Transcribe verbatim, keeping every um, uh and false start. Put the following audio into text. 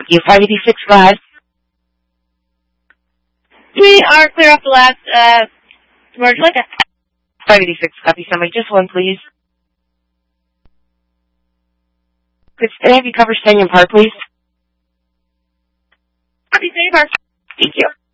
you. five eighty-six, go ahead. We are clear off the last, uh, merge Lincoln. five eighty-six, copy. Somebody, just one, please. Could I have you cover Stadium Park, please? Copy, Stadium Park. Thank you.